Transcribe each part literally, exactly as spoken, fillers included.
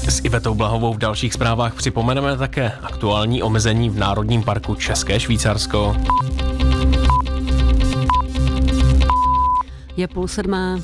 S Ivetou Blahovou v dalších zprávách připomeneme také aktuální omezení v Národním parku České Švýcarsko. Je půl sedmé.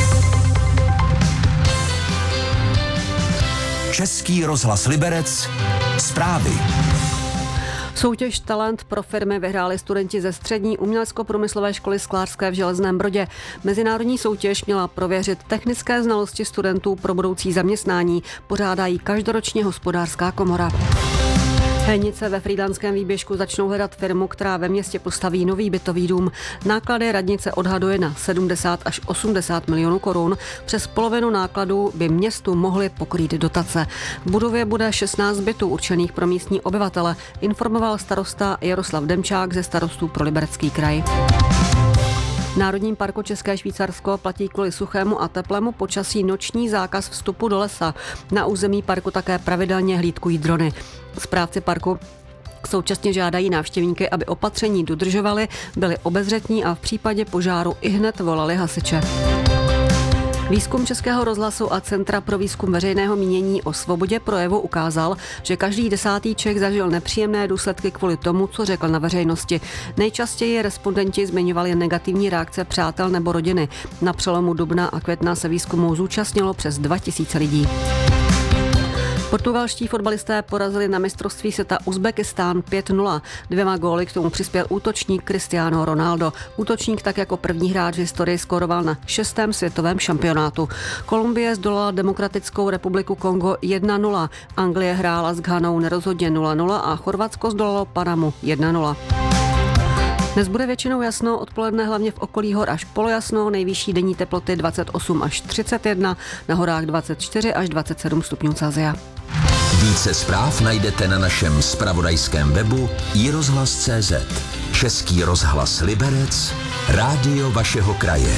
Český rozhlas Liberec. Zprávy. Soutěž Talent pro firmy vyhráli studenti ze střední umělecko-průmyslové školy Sklářské v Železném Brodě. Mezinárodní soutěž měla prověřit technické znalosti studentů pro budoucí zaměstnání. Pořádá ji každoročně Hospodářská komora. Hejnice ve Frýdlantském výběžku začnou hledat firmu, která ve městě postaví nový bytový dům. Náklady radnice odhaduje na sedmdesát až osmdesát milionů korun. Přes polovinu nákladů by městu mohly pokrýt dotace. V budově bude šestnáct bytů určených pro místní obyvatele, informoval starosta Jaroslav Demčák ze Starostů pro Liberecký kraj. V Národním parku České Švýcarsko platí kvůli suchému a teplému počasí noční zákaz vstupu do lesa. Na území parku také pravidelně hlídkují drony. Správci parku současně žádají návštěvníky, aby opatření dodržovali, byli obezřetní a v případě požáru ihned volali hasiče. Výzkum Českého rozhlasu a Centra pro výzkum veřejného mínění o svobodě projevu ukázal, že každý desátý Čech zažil nepříjemné důsledky kvůli tomu, co řekl na veřejnosti. Nejčastěji respondenti zmiňovali negativní reakce přátel nebo rodiny. Na přelomu dubna a května se výzkumu zúčastnilo přes dva tisíce lidí. Portugalští fotbalisté porazili na mistrovství světa Uzbekistán pět nula. Dvěma góly k tomu přispěl útočník Cristiano Ronaldo. Útočník tak jako první hráč v historii skóroval na šestém světovém šampionátu. Kolumbie zdolala Demokratickou republiku Kongo jedna nula. Anglie hrála s Ghanou nerozhodně nula nula a Chorvatsko zdolalo Panamu jedna nula. Dnes bude většinou jasno, odpoledne hlavně v okolí hor až polojasno, nejvyšší denní teploty dvacet osm až třicet jedna, na horách dvacet čtyři až dvacet sedm stupňů Celsia. Více zpráv najdete na našem zpravodajském webu i rozhlas tečka cé zet. Český rozhlas Liberec, rádio vašeho kraje.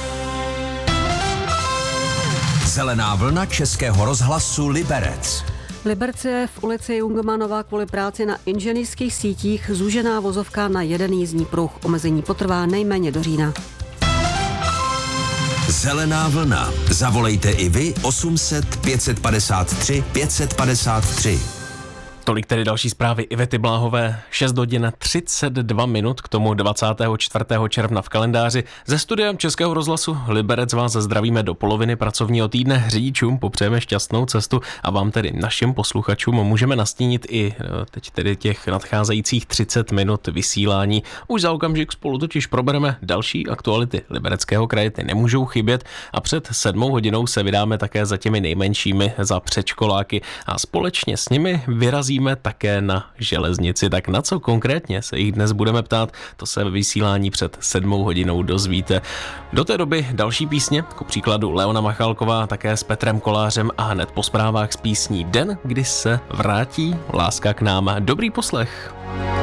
Zelená vlna Českého rozhlasu Liberec. Liberec je v ulici Jungmanova kvůli práci na inženýrských sítích zúžená vozovka na jeden jízdní pruh. Omezení potrvá nejméně do října. Zelená vlna. Zavolejte i vy osm set pět padesát tři pět padesát tři. Tolik tedy další zprávy Ivety Bláhové, šest hodin třicet dva minut k tomu dvacátého čtvrtého června v kalendáři. Ze studia Českého rozhlasu Liberec vás zdravíme do poloviny pracovního týdne. Řidičům popřejeme šťastnou cestu a vám tedy našim posluchačům můžeme nastínit i teď tedy těch nadcházejících třicet minut vysílání. Už za okamžik spolu totiž probereme další aktuality Libereckého kraje, ty nemůžou chybět a před sedmou hodinou se vydáme také za těmi nejmenšími, za předškoláky a společně s nimi vyrazí také na železnici. Tak na co konkrétně se jich dnes budeme ptát, to se ve vysílání před sedmou hodinou dozvíte. Do té doby další písně, ku příkladu Leona Machálková také s Petrem Kolářem a hned po zprávách s písní Den, kdy se vrátí láska k nám. Dobrý poslech.